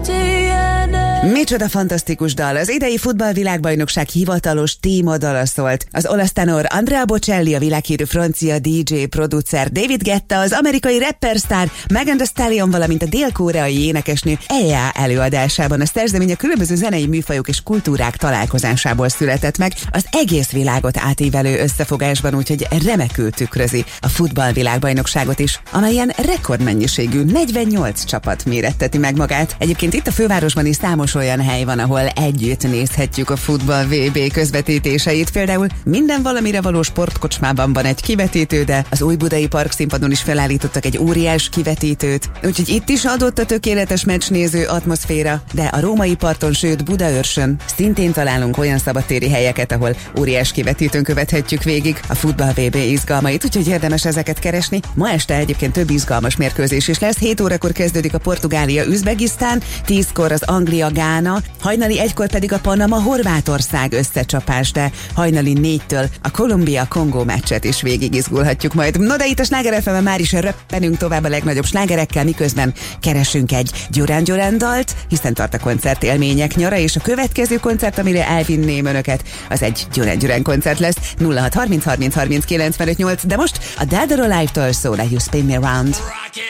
Micsoda fantasztikus dal! Az idei futballvilágbajnokság hivatalos témadala szólt. Az olasz tenor Andrea Bocelli, a világhírű francia DJ producer David Guetta, az amerikai rappersztár Megan Thee Stallion, valamint a dél-koreai énekesnő EA előadásában. A szerzemény a különböző zenei műfajok és kultúrák találkozásából született meg, az egész világot átívelő összefogásban, úgyhogy remekül tükrözi a futballvilágbajnokságot is, amelyen rekordmennyiségű 48 csapat méretteti meg magát. Egyébként itt a fővárosban is számos olyan hely van, ahol együtt nézhetjük a futball VB közvetítéseit. Például minden valamire való sportkocsmában van egy kivetítő, de az Újbudai Parkszínpadon is felállítottak egy óriás kivetítőt. Úgyhogy itt is adott a tökéletes meccsnéző atmoszféra, de a Római parton, sőt Budaörsön szintén találunk olyan szabadtéri helyeket, ahol óriás kivetítőn követhetjük végig a futball VB izgalmait, úgyhogy érdemes ezeket keresni. Ma este egyébként több izgalmas mérkőzés is lesz. 7 órakor kezdődik a Portugália-Üzbegisztán, 10-kor az Anglia-Gána, hajnali 1-kor pedig a Panama-Horvátország összecsapás, de hajnali 4-től a Kolumbia-Kongó meccset is végigizgulhatjuk majd. No, de itt a Sláger FM-en már is röppenünk tovább a legnagyobb slágerekkel, miközben keresünk egy Duran Duran dalt, hiszen tart a koncert élmények nyara, és a következő koncert, amire elvinném önöket, az egy Duran Duran koncert lesz. 06 30 30 30 95 8, de most a Dead or Alive-től szól a You Spin Me Round.